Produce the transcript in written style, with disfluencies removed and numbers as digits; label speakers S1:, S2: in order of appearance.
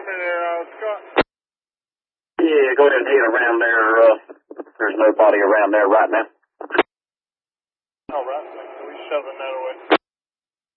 S1: me there, Scott.
S2: Yeah, go ahead and head around there. There's nobody around there right now.
S1: All right, thanks. We're shoving that away.